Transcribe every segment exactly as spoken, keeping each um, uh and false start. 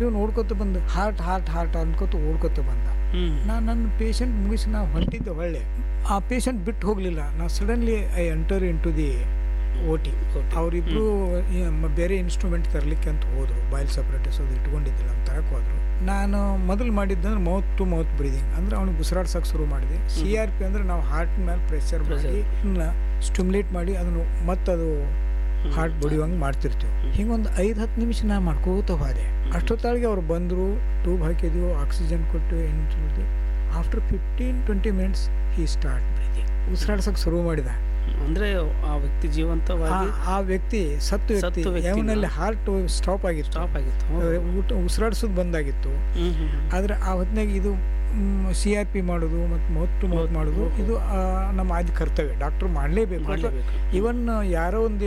P ನೋಡ್ಕೊತ ಬಂದು heart heart heart ಅನ್ಕೋತ ಓಡ್ಕೊತ ಬಂದ. ನಾನು ನನ್ನ ಪೇಷಂಟ್ ಮುಗಿಸಿ ನಾವು ಹೊಂಟಿದ್ದೆ ಒಳ್ಳೆ. ಆ ಪೇಷಂಟ್ ಬಿಟ್ಟು ಹೋಗಲಿಲ್ಲ. ನಾ suddenly I enter in to the O T. ಅವರಿಬ್ಬರು ಬೇರೆ ಇನ್ಸ್ಟ್ರೂಮೆಂಟ್ ತರಲಿಕ್ಕೆ ಅಂತ ಹೋದರು. ಬಾಯ್ಲ್ ಸಪ್ರೇಟರ್ಸ್ ಅದು ಇಟ್ಕೊಂಡಿದ್ದಿಲ್ಲ ಅಂತ ತರಕ್ಕೆ ಹೋದರು. ನಾನು ಮೊದಲು ಮಾಡಿದ್ದಂದ್ರೆ ಮೌತ್ ಟು ಮೌತ್ ಬ್ರೀದಿಂಗ್, ಅಂದರೆ ಅವ್ನಿಗೆ ಉಸಿರಾಡ್ಸೋಕೆ ಶುರು ಮಾಡಿದೆ. ಸಿ ಆರ್ ಪಿ ಅಂದರೆ ನಾವು ಹಾರ್ಟ್ ಮೇಲೆ ಪ್ರೆಷರ್ ಮಾಡಿ ಸ್ಟಿಮ್ಯುಲೇಟ್ ಮಾಡಿ ಅದನ್ನು ಮತ್ತದು ಹಾರ್ಟ್ ಬಡಿಯುವಂಗೆ ಮಾಡ್ತಿರ್ತೀವಿ. ಹಿಂಗೊಂದು ಐದು ಹತ್ತು ನಿಮಿಷ ನಾ ಮಾಡ್ಕೋತ ಹೋದೆ. ಅಷ್ಟೊತ್ತಾಳಿಗೆ ಅವ್ರು ಬಂದರು, ಟ್ಯೂಬ್ ಹಾಕಿದ್ವು, ಆಕ್ಸಿಜನ್ ಕೊಟ್ಟು ಎಂಟು. ಆಫ್ಟರ್ ಫಿಫ್ಟೀನ್ ಟ್ವೆಂಟಿ ಮಿನಿಟ್ಸ್ ಹಿ ಸ್ಟಾರ್ಟ್ ಬ್ರೀದಿಂಗ್. ಉಸಿರಾಡ್ಸೋಕೆ ಶುರು ಮಾಡಿದ. ಅಂದರೆ ಆ ವ್ಯಕ್ತಿ ಜೀವಂತವಾಗಿ, ಆ ವ್ಯಕ್ತಿ ಸತ್ತು ವ್ಯಕ್ತಿ, ಅವನಲ್ಲಿ ಹಾರ್ಟ್ ಸ್ಟಾಪ್ ಆಗಿತ್ತು, ಸ್ಟಾಪ್ ಆಗಿತ್ತು, ಊಟ ಉಸಿರಾಡ್ಸೋದು ಬಂದಾಗಿತ್ತು. ಆದರೆ ಆ ಹೊತ್ತಿನಾಗ ಇದು ಸಿ ಆರ್ ಪಿ ಮಾಡೋದು ಮತ್ತು ಮೌತ್ ಟು ಮೌತ್ ಮಾಡೋದು ಇದು ನಮ್ಮ ಆದ್ಯ ಕರ್ತವ್ಯ. ಡಾಕ್ಟ್ರು ಮಾಡಲೇಬೇಕು. ಇವನ್ ಯಾರೋ ಒಂದು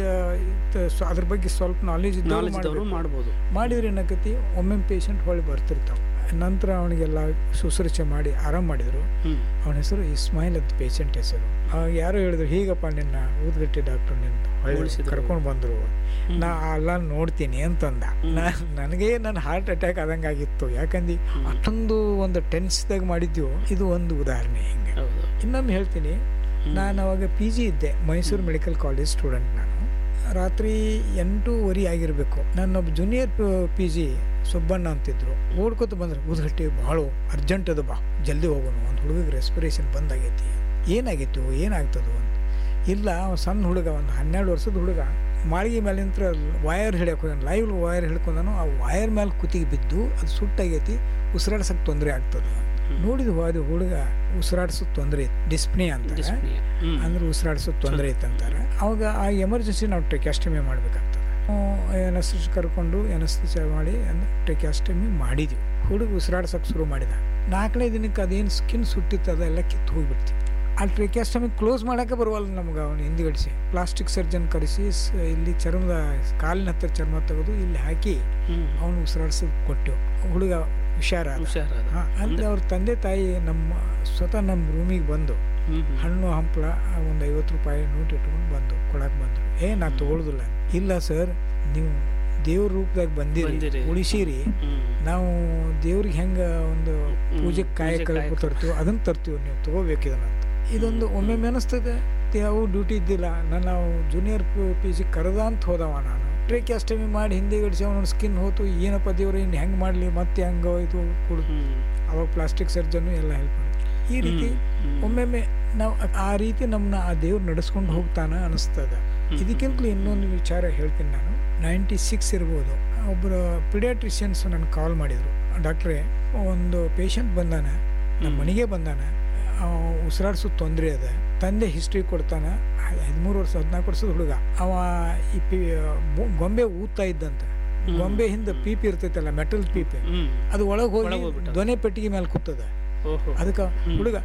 ಅದ್ರ ಬಗ್ಗೆ ಸ್ವಲ್ಪ ನಾಲೆಜ್ ಇದ್ದವರು ಮಾಡ್ಬೋದು. ಮಾಡಿದ್ರೆ ಏನಕತಿ ಒಮ್ಮೆ ಪೇಷಂಟ್ ಹೊಳ್ಳಿ ಬರ್ತಿರ್ತಾವೆ. ನಂತರ ಅವನಿಗೆಲ್ಲ ಶುಶ್ರೂಷೆ ಮಾಡಿ ಆರಾಮ್ ಮಾಡಿದರು. ಅವನ ಹೆಸರು ಇಸ್ಮಾಯಿಲ್ ಅಂತ ಪೇಷಂಟ್ ಹೆಸರು. ಯಾರೋ ಹೇಳಿದ್ರು, ಹೀಗಪ್ಪ ನಿನ್ನ ಊದ್ಗಟ್ಟಿ ಡಾಕ್ಟ್ರು ನಿನ್ನ ಹೊಳ್ಳಿ ಕರ್ಕೊಂಡು ಬಂದರು, ನಾ ಅಲ್ಲ ನೋಡ್ತೀನಿ ಅಂತಂದ. ನಾ ನನಗೆ ನನ್ನ ಹಾರ್ಟ್ ಅಟ್ಯಾಕ್ ಆದಂಗೆ ಆಗಿತ್ತು. ಯಾಕಂದ್ರೆ ಅಷ್ಟೊಂದು ಒಂದು ಟೆನ್ಸ್ದಾಗ ಮಾಡಿದ್ವು. ಇದು ಒಂದು ಉದಾಹರಣೆ. ಹಿಂಗೆ ಇನ್ನೊಮ್ಮೆ ಹೇಳ್ತೀನಿ. ನಾನು ಅವಾಗ ಪಿ ಜಿ ಇದ್ದೆ, ಮೈಸೂರು ಮೆಡಿಕಲ್ ಕಾಲೇಜ್ ಸ್ಟೂಡೆಂಟ್. ನಾನು ರಾತ್ರಿ ಎಂಟೂವರೆ ಆಗಿರಬೇಕು. ನನ್ನೊಬ್ಬ ಜೂನಿಯರ್ ಪಿ ಜಿ ಸುಬ್ಬಣ್ಣ ಅಂತಿದ್ರು. ಓಡ್ಕೊತ ಬಂದ್ರೆ, ಊದ್ಗಟ್ಟಿ ಭಾಳ ಅರ್ಜೆಂಟ್ ಅದು, ಬಾ ಜಲ್ದಿ ಹೋಗೋಣ, ಒಂದು ಹುಡುಗಿಗೆ ರೆಸ್ಪಿರೇಷನ್ ಬಂದಾಗೈತಿ. ಏನಾಗಿತ್ತು ಏನಾಗ್ತದೆ ಅಂತ. ಇಲ್ಲ, ಸಣ್ಣ ಹುಡುಗ, ಒಂದು ಹನ್ನೆರಡು ವರ್ಷದ ಹುಡುಗ, ಮಾಳಿಗೆ ಮೇಲೆ ನಿಂತ್ರ ವಯರ್ ಹಿಡಿಯೋಕೆ ಹೋಗೋಣ, ಲೈವ್ ವಯರ್ ಹಿಡ್ಕೊಂಡನು. ಆ ವಯರ್ ಮೇಲೆ ಕುತ್ತಿಗೆ ಬಿದ್ದು ಅದು ಸುಟ್ಟಾಗೈತಿ, ಉಸಿರಾಡ್ಸೋಕ್ಕೆ ತೊಂದರೆ ಆಗ್ತದೆ. ನೋಡಿದ್ವು ಅದು ಹುಡುಗ ಉಸಿರಾಡ್ಸೋದು ತೊಂದರೆ ಇತ್ತು, ಡಿಸ್ಪ್ನೇ ಅಂತಾರೆ, ಅಂದ್ರೆ ಉಸಿರಾಡ್ಸೋದು ತೊಂದರೆ ಇತ್ತು ಅಂತಾರೆ. ಅವಾಗ ಆ ಎಮರ್ಜೆನ್ಸಿ ನಾವು ಟ್ರೆಕ್ಯಾಸ್ಟಮಿ ಮಾಡಬೇಕಾಗ್ತದೆ. ಎನಸ್ತಿಸ್ ಕರ್ಕೊಂಡು ಎನಸ್ತಿಸ್ ಮಾಡಿ ಟ್ರೆಕ್ಯಾಸ್ಟಮಿ ಮಾಡಿದ್ವಿ. ಹುಡುಗ ಉಸಿರಾಡ್ಸೋಕೆ ಶುರು ಮಾಡಿದ. ನಾಲ್ಕನೇ ದಿನಕ್ಕೆ ಅದೇನು ಸ್ಕಿನ್ ಸುಟ್ಟಿತ್ತು ಅದೆಲ್ಲ ಕಿತ್ತು ಹೋಗಿಬಿಡ್ತೀವಿ. ಆ ಟ್ರೆಕ್ಯಾಸ್ಟಮಿ ಕ್ಲೋಸ್ ಮಾಡೋಕ್ಕೆ ಬರುವಲ್ಲ ನಮ್ಗೆ. ಅವನು ಹಿಂದ್ಗಡಿಸಿ ಪ್ಲಾಸ್ಟಿಕ್ ಸರ್ಜನ್ ಕರೆಸಿ ಇಲ್ಲಿ ಚರ್ಮದ ಕಾಲಿನ ಹತ್ತಿರ ಚರ್ಮ ತೆಗೆದು ಇಲ್ಲಿ ಹಾಕಿ ಅವನು ಉಸಿರಾಡ್ಸೋದು ಕೊಟ್ಟೆವು. ಹುಡುಗ ಹುಷಾರಾದ. ಹಾಂ, ಅಂದರೆ ಅವ್ರ ತಂದೆ ತಾಯಿ ನಮ್ಮ ಸ್ವತಃ ನಮ್ಮ ರೂಮಿಗೆ ಬಂದು ಹಣ್ಣು ಹಂಪಲ ಒಂದು ಐವತ್ತು ರೂಪಾಯಿ ನೋಟ್ ಇಟ್ಕೊಂಡು ಬಂದು ಕೊಡಕ್ಕೆ ಬಂದರು. ಏ ನಾ ತೊಗೊಳ್ದಿಲ್ಲ. ಇಲ್ಲ ಸರ್, ನೀವು ದೇವ್ರ ರೂಪದಾಗ ಬಂದಿರಿ, ಉಳಿಸಿರಿ, ನಾವು ದೇವ್ರಿಗೆ ಹೆಂಗೆ ಒಂದು ಪೂಜೆಗೆ ಕಾಯ ಕಲ್ಪು ತರ್ತೀವಿ ಅದನ್ನು ತರ್ತೀವಿ, ನೀವು ತೊಗೋಬೇಕು ಇದನ್ನಂತ. ಇದೊಂದು ಒಮ್ಮೆ ಅನಿಸ್ತದೆ. ಯಾವ ಡ್ಯೂಟಿ ಇದ್ದಿಲ್ಲ, ನಾನು ನಾವು ಜೂನಿಯರ್ ಪಿ ಜಿ ಕರೆದ ಅಂತ ಹೋದವ. ನಾನು ಟ್ರೆಕ್ಯಾಸ್ಟಮಿ ಮಾಡಿ ಹಿಂದೆ ಗಡಿಸಿ ಅವನ ಸ್ಕಿನ್ ಹೋತು. ಏನಪ್ಪ ದೇವ್ರ ಇನ್ನು ಹೆಂಗೆ ಮಾಡಲಿ, ಮತ್ತೆ ಹೆಂಗೆ ಇದು ಕುಡಿದು ಅವಾಗ ಪ್ಲಾಸ್ಟಿಕ್ ಸರ್ಜನ್ನು ಎಲ್ಲ ಹೆಲ್ಪ್ ಮಾಡಿ. ಈ ರೀತಿ ಒಮ್ಮೊಮ್ಮೆ ನಾವು ಆ ರೀತಿ ನಮ್ಮನ್ನ ಆ ದೇವ್ರು ನಡೆಸ್ಕೊಂಡು ಹೋಗ್ತಾನೆ ಅನಿಸ್ತದೆ. ಇದಕ್ಕಿಂತಲೂ ಇನ್ನೊಂದು ವಿಚಾರ ಹೇಳ್ತೀನಿ ನಾನು. ನೈಂಟಿ ಸಿಕ್ಸ್ ಇರ್ಬೋದು, ಒಬ್ಬರು ಪಿಡಿಯಾಟ್ರಿಷಿಯನ್ಸ್ ನನಗೆ ಕಾಲ್ ಮಾಡಿದರು. ಡಾಕ್ಟ್ರೇ, ಒಂದು ಪೇಷಂಟ್ ಬಂದಾನ, ನಮ್ಮ ಮನೆಗೆ ಬಂದಾನ, ಉಸಿರಾಡ್ಸೋದು ತೊಂದರೆ ಅದ, ತಂದೆ ಹಿಸ್ಟ್ರಿ ಕೊಡ್ತಾನೆ, ಹದಿಮೂರು ವರ್ಷ ಹದಿನಾಲ್ಕು ವರ್ಷದ ಹುಡುಗ, ಅವ ಈ ಪಿ ಗೊಂಬೆ ಊದ್ತಾ ಇದ್ದಂತ. ಗೊಂಬೆ ಹಿಂದೆ ಪೀಪಿ ಇರ್ತೈತಲ್ಲ, ಮೆಟಲ್ ಪೀಪಿ, ಅದು ಒಳಗೆ ಹೋಗಿ ದೊನೆ ಪೆಟ್ಟಿಗೆ ಮೇಲೆ ಕೂತದ. ಅದಕ್ಕೆ ಹುಡುಗ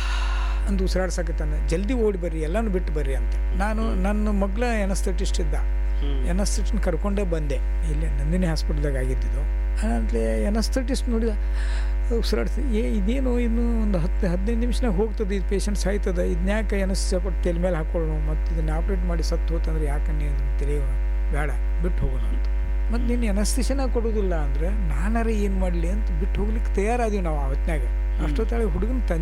ಅಂತ ಉಸಿರಾಡ್ಸಕತ್ತಾನೆ, ಜಲ್ದಿ ಓಡಿ ಬರ್ರಿ, ಎಲ್ಲನೂ ಬಿಟ್ಟು ಬರ್ರಿ ಅಂತ. ನಾನು ನನ್ನ ಮಗ್ಳ ಎನಸ್ಥೆಟಿಸ್ಟ್ ಇದ್ದ, ಎನಸ್ಥೆಟಿಸ್ಟ್ನ ಕರ್ಕೊಂಡೇ ಬಂದೆ. ಇಲ್ಲಿ ನಂದಿನಿ ಹಾಸ್ಪಿಟ್ಲ್ದಾಗ ಆಗಿದ್ದು. ಅಂದರೆ ಎನಸ್ಥೆಟಿಸ್ಟ್ ನೋಡಿದ, ಉಸಿರಾಡ್ಸಿ, ಏ ಇದೇನು ಇನ್ನೂ ಒಂದು ಹತ್ತು ಹದಿನೈದು ನಿಮಿಷನಾಗ ಹೋಗ್ತದೆ, ಇದು ಪೇಷಂಟ್ ಸಾಯ್ತದೆ, ಇದನ್ಯಾಕೆ ಎನಸ್ಥ ಕೊಟ್ಟು ತೆಲ್ ಮೇಲೆ ಹಾಕೊಳ್ಳೋಣ, ಮತ್ತು ಇದನ್ನು ಆಪ್ರೇಟ್ ಮಾಡಿ ಸತ್ತು ಹೋತಂದ್ರೆ ಯಾಕೆ ನೀವು ತಿಳಿಯೋ ಬೇಡ, ಬಿಟ್ಟು ಹೋಗೋಣ ಅಂತ. ಮತ್ತು ನೀನು ಎನಸ್ಥಿಷನಾಗ ಕೊಡೋದಿಲ್ಲ ಅಂದರೆ ನಾನಾರ ಏನು ಮಾಡಲಿ ಅಂತ ಬಿಟ್ಟು ಹೋಗ್ಲಿಕ್ಕೆ ತಯಾರಾದೀವಿ ನಾವು. ಅವತ್ತಿನಾಗ ಅಷ್ಟೊತ್ತಾಳೆ ಹುಡುಗನ ತಂದೆ